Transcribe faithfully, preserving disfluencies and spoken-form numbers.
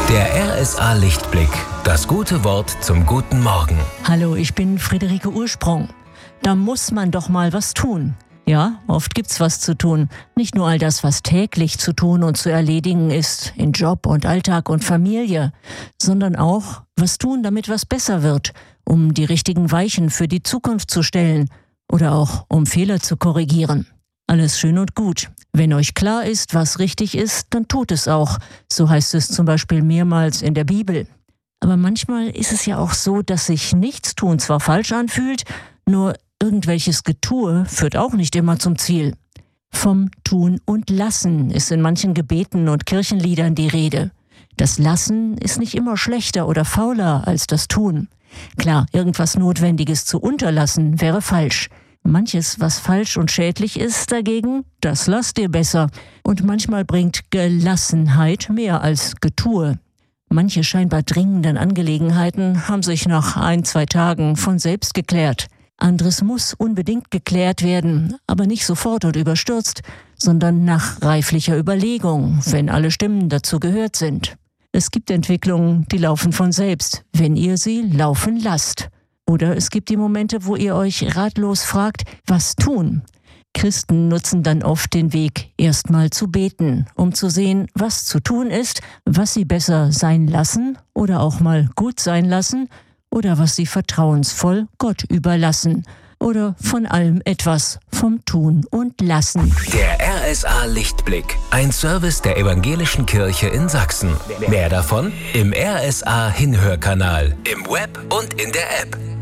Der R S A Lichtblick. Das gute Wort zum guten Morgen. Hallo, ich bin Friederike Ursprung. Da muss man doch mal was tun. Ja, oft gibt's was zu tun. Nicht nur all das, was täglich zu tun und zu erledigen ist, in Job und Alltag und Familie, sondern auch was tun, damit was besser wird, um die richtigen Weichen für die Zukunft zu stellen oder auch um Fehler zu korrigieren. Alles schön und gut. Wenn euch klar ist, was richtig ist, dann tut es auch. So heißt es zum Beispiel mehrmals in der Bibel. Aber manchmal ist es ja auch so, dass sich Nichtstun zwar falsch anfühlt, nur irgendwelches Getue führt auch nicht immer zum Ziel. Vom Tun und Lassen ist in manchen Gebeten und Kirchenliedern die Rede. Das Lassen ist nicht immer schlechter oder fauler als das Tun. Klar, irgendwas Notwendiges zu unterlassen wäre falsch. Manches, was falsch und schädlich ist dagegen, das lasst ihr besser. Und manchmal bringt Gelassenheit mehr als Getue. Manche scheinbar dringenden Angelegenheiten haben sich nach ein, zwei Tagen von selbst geklärt. Anderes muss unbedingt geklärt werden, aber nicht sofort und überstürzt, sondern nach reiflicher Überlegung, wenn alle Stimmen dazu gehört sind. Es gibt Entwicklungen, die laufen von selbst, wenn ihr sie laufen lasst. Oder es gibt die Momente, wo ihr euch ratlos fragt, was tun? Christen nutzen dann oft den Weg, erstmal zu beten, um zu sehen, was zu tun ist, was sie besser sein lassen oder auch mal gut sein lassen oder was sie vertrauensvoll Gott überlassen oder von allem etwas vom Tun und Lassen. Der R S A Lichtblick, ein Service der Evangelischen Kirche in Sachsen. Mehr davon im R S A Hinhörkanal, im Web und in der App.